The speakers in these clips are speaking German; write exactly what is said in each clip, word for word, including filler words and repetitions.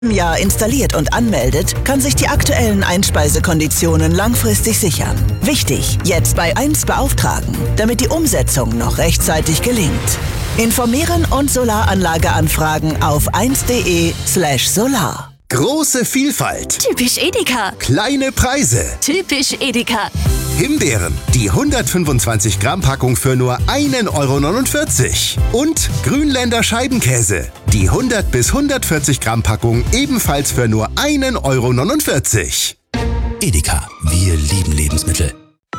Jahr installiert und anmeldet, kann sich die aktuellen Einspeisekonditionen langfristig sichern. Wichtig, jetzt bei eins beauftragen, damit die Umsetzung noch rechtzeitig gelingt. Informieren und Solaranlage anfragen auf eins.de slash solar. Große Vielfalt. Typisch Edeka. Kleine Preise. Typisch Edeka. Himbeeren, die hundertfünfundzwanzig Gramm Packung für nur ein Euro neunundvierzig. Und Grünländer Scheibenkäse, die hundert bis hundertvierzig Gramm Packung ebenfalls für nur ein Euro neunundvierzig. Edeka, wir lieben Lebensmittel.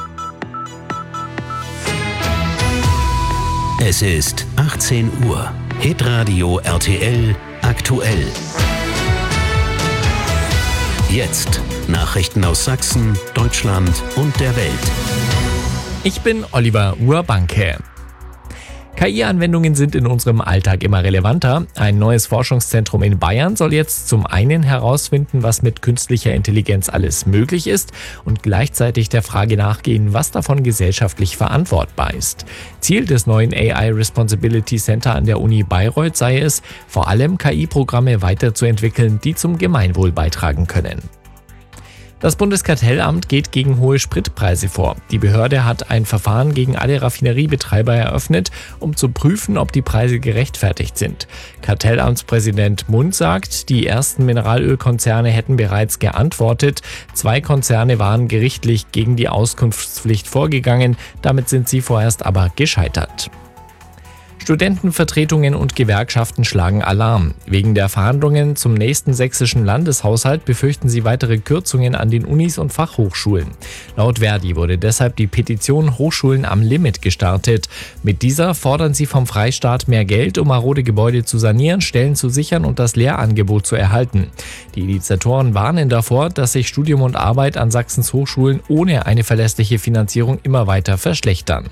Es ist achtzehn Uhr. Hitradio R T L aktuell. Jetzt Nachrichten aus Sachsen, Deutschland und der Welt. Ich bin Oliver Urbanke. K I-Anwendungen sind in unserem Alltag immer relevanter. Ein neues Forschungszentrum in Bayern soll jetzt zum einen herausfinden, was mit künstlicher Intelligenz alles möglich ist und gleichzeitig der Frage nachgehen, was davon gesellschaftlich verantwortbar ist. Ziel des neuen A I Responsibility Center an der Uni Bayreuth sei es, vor allem K I-Programme weiterzuentwickeln, die zum Gemeinwohl beitragen können. Das Bundeskartellamt geht gegen hohe Spritpreise vor. Die Behörde hat ein Verfahren gegen alle Raffineriebetreiber eröffnet, um zu prüfen, ob die Preise gerechtfertigt sind. Kartellamtspräsident Mund sagt, die ersten Mineralölkonzerne hätten bereits geantwortet. Zwei Konzerne waren gerichtlich gegen die Auskunftspflicht vorgegangen. Damit sind sie vorerst aber gescheitert. Studentenvertretungen und Gewerkschaften schlagen Alarm. Wegen der Verhandlungen zum nächsten sächsischen Landeshaushalt befürchten sie weitere Kürzungen an den Unis und Fachhochschulen. Laut Verdi wurde deshalb die Petition Hochschulen am Limit gestartet. Mit dieser fordern sie vom Freistaat mehr Geld, um marode Gebäude zu sanieren, Stellen zu sichern und das Lehrangebot zu erhalten. Die Initiatoren warnen davor, dass sich Studium und Arbeit an Sachsens Hochschulen ohne eine verlässliche Finanzierung immer weiter verschlechtern.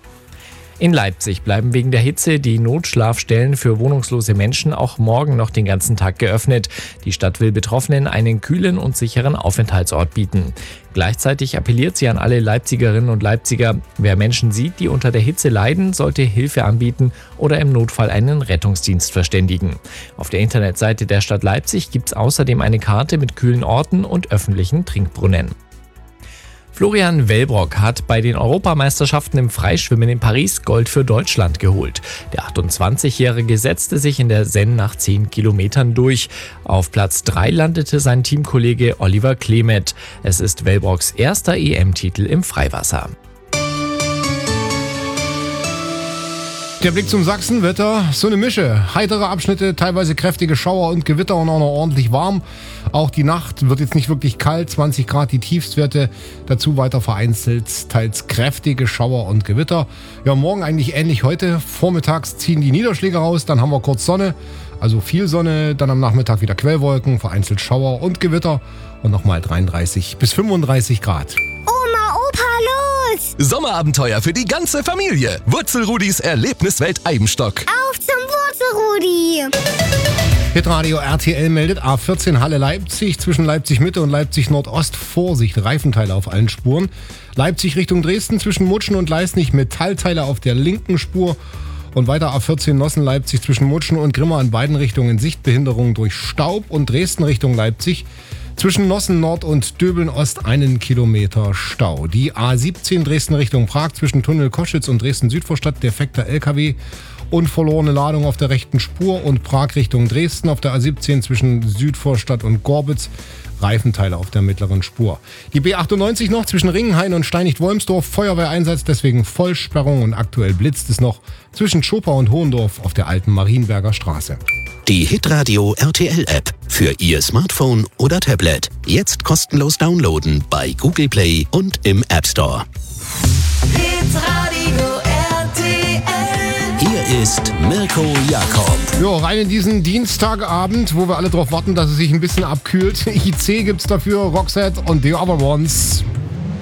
In Leipzig bleiben wegen der Hitze die Notschlafstellen für wohnungslose Menschen auch morgen noch den ganzen Tag geöffnet. Die Stadt will Betroffenen einen kühlen und sicheren Aufenthaltsort bieten. Gleichzeitig appelliert sie an alle Leipzigerinnen und Leipziger, wer Menschen sieht, die unter der Hitze leiden, sollte Hilfe anbieten oder im Notfall einen Rettungsdienst verständigen. Auf der Internetseite der Stadt Leipzig gibt es außerdem eine Karte mit kühlen Orten und öffentlichen Trinkbrunnen. Florian Wellbrock hat bei den Europameisterschaften im Freischwimmen in Paris Gold für Deutschland geholt. Der achtundzwanzigjährige setzte sich in der Seine nach zehn Kilometern durch. Auf Platz drei landete sein Teamkollege Oliver Klemet. Es ist Wellbrocks erster E M-Titel im Freiwasser. Der Blick zum Sachsenwetter, so eine Mische. Heitere Abschnitte, teilweise kräftige Schauer und Gewitter und auch noch ordentlich warm. Auch die Nacht wird jetzt nicht wirklich kalt, zwanzig Grad die Tiefstwerte. Dazu weiter vereinzelt, teils kräftige Schauer und Gewitter. Ja, morgen eigentlich ähnlich heute. Vormittags ziehen die Niederschläge raus, dann haben wir kurz Sonne, also viel Sonne. Dann am Nachmittag wieder Quellwolken, vereinzelt Schauer und Gewitter. Und nochmal dreiunddreißig bis fünfunddreißig Grad. Oma, Opa, los! Sommerabenteuer für die ganze Familie. Wurzelrudis Erlebniswelt Eibenstock. Auf zum Wurzelrudi! Hitradio R T L meldet A vierzehn Halle Leipzig zwischen Leipzig Mitte und Leipzig Nordost. Vorsicht, Reifenteile auf allen Spuren. Leipzig Richtung Dresden zwischen Mutschen und Leisnig Metallteile auf der linken Spur. Und weiter A vierzehn Nossen Leipzig zwischen Mutschen und Grimma in beiden Richtungen Sichtbehinderung durch Staub und Dresden Richtung Leipzig. Zwischen Nossen Nord und Döbeln Ost einen Kilometer Stau. Die A siebzehn Dresden Richtung Prag zwischen Tunnel Koschitz und Dresden Südvorstadt defekter L K W und verlorene Ladung auf der rechten Spur und Prag Richtung Dresden auf der A siebzehn zwischen Südvorstadt und Gorbitz. Reifenteile auf der mittleren Spur. Die B achtundneunzig noch zwischen Ringenhain und Steinigt-Wolmsdorf. Feuerwehreinsatz, deswegen Vollsperrung und aktuell blitzt es noch zwischen Schoper und Hohendorf auf der alten Marienberger Straße. Die Hitradio R T L-App für Ihr Smartphone oder Tablet. Jetzt kostenlos downloaden bei Google Play und im App Store. Hitradio R T L. Hier ist Mirko Jakob. Jo, rein in diesen Dienstagabend, wo wir alle darauf warten, dass es sich ein bisschen abkühlt. I C gibt's dafür, Roxette und The Other Ones.